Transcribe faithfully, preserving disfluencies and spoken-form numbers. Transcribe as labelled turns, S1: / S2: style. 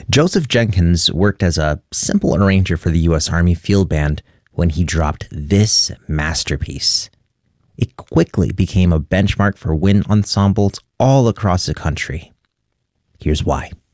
S1: Joseph Jenkins worked as a simple arranger for the U S Army Field Band when he dropped this masterpiece. It quickly became a benchmark for wind ensembles all across the country. Here's why.